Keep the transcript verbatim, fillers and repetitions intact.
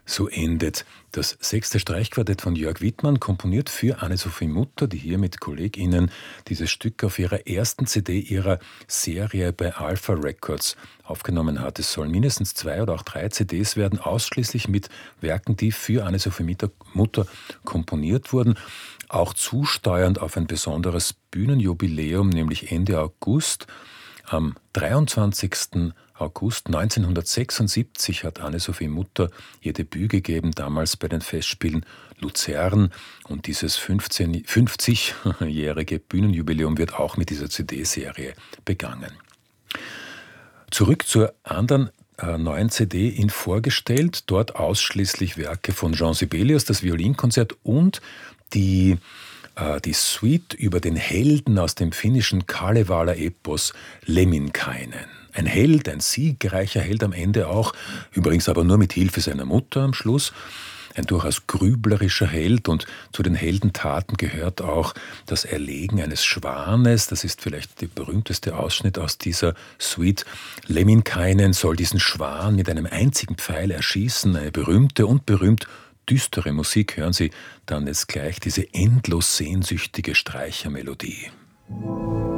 So endet das sechste Streichquartett von Jörg Wittmann, komponiert für Anne-Sophie Mutter, die hier mit KollegInnen dieses Stück auf ihrer ersten C D ihrer Serie bei Alpha Records aufgenommen hat. Es sollen mindestens zwei oder auch drei C Ds werden, ausschließlich mit Werken, die für Anne-Sophie Mutter komponiert wurden. Auch zusteuernd auf ein besonderes Bühnenjubiläum, nämlich Ende August. Am dreiundzwanzigsten August neunzehnhundertsechsundsiebzig hat Anne-Sophie Mutter ihr Debüt gegeben, damals bei den Festspielen Luzern. Und dieses fünfzigjährige Bühnenjubiläum wird auch mit dieser C D-Serie begangen. Zurück zur anderen äh, neuen C D, in vorgestellt, dort ausschließlich Werke von Jean Sibelius, das Violinkonzert und die Die Suite über den Helden aus dem finnischen Kalevala-Epos Lemminkainen. Ein Held, ein siegreicher Held am Ende auch, übrigens aber nur mit Hilfe seiner Mutter am Schluss. Ein durchaus grüblerischer Held, und zu den Heldentaten gehört auch das Erlegen eines Schwanes. Das ist vielleicht der berühmteste Ausschnitt aus dieser Suite. Lemminkainen soll diesen Schwan mit einem einzigen Pfeil erschießen, eine berühmte und berühmt düstere Musik. Hören Sie dann jetzt gleich diese endlos sehnsüchtige Streichermelodie.